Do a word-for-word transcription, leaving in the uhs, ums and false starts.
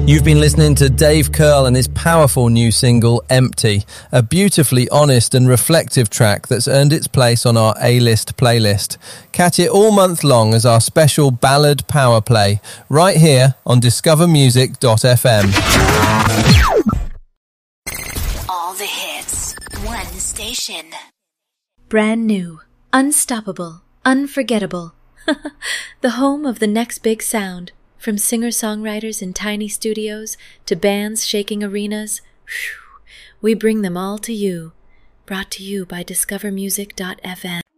You've been listening to Dave Curl and his powerful new single, Empty, a beautifully honest and reflective track that's earned its place on our A-list playlist. Catch it all month long as our special ballad power play, right here on discover music dot f m. All the hits, one station. Brand new, unstoppable, unforgettable. The home of the next big sound. From singer-songwriters in tiny studios to bands shaking arenas, whew, we bring them all to you. Brought to you by discover music dot f m.